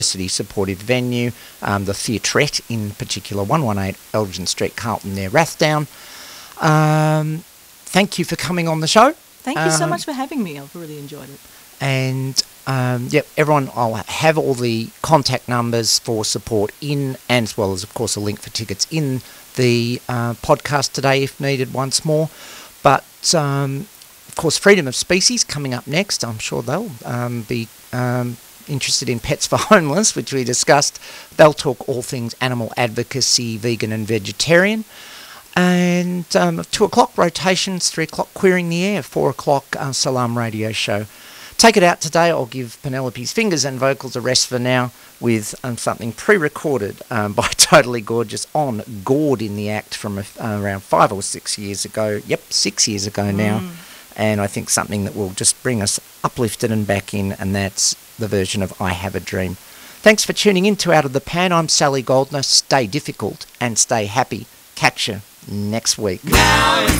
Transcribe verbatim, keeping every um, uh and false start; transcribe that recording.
supportive venue, um, the Theatrette in particular, one eighteen Elgin Street, Carlton near Rathdown. Um, thank you for coming on the show. Thank you so Um, much for having me. I've really enjoyed it. And um, yep, everyone, I'll have all the contact numbers for support in, and as well as, of course, a link for tickets in the uh, podcast today if needed once more. But, um, of course, Freedom of Species coming up next. I'm sure they'll um, be um, interested in Pets for Homeless, which we discussed. They'll talk all things animal advocacy, vegan and vegetarian. And um, two o'clock rotations, three o'clock Queering the Air, four o'clock uh, Salam Radio Show. Take it out today. I'll give Penelope's fingers and vocals a rest for now with um, something pre-recorded um, by Totally Gorgeous on Gourd in the Act from uh, around five or six years ago. Yep, six years ago now. Mm. And I think something that will just bring us uplifted and back in, and that's the version of I Have a Dream. Thanks for tuning in to Out of the Pan. I'm Sally Goldner. Stay difficult and stay happy. Catch you next week. Now